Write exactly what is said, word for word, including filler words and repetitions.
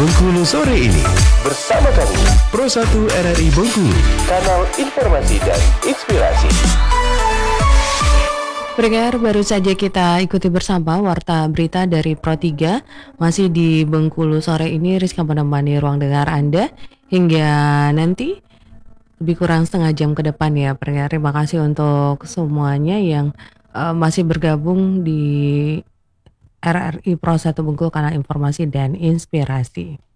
Bengkulu sore ini. Bersama kami, Pro satu R R I Bengkulu, kanal informasi dan inspirasi. Pendengar, baru saja kita ikuti bersama warta berita dari Pro tiga. Masih di Bengkulu sore ini, Rizka menemani ruang dengar Anda hingga nanti lebih kurang setengah jam ke depan ya pendengar. Terima kasih untuk semuanya yang uh, masih bergabung di R R I Pro satu Bengkulu, kanal informasi dan inspirasi.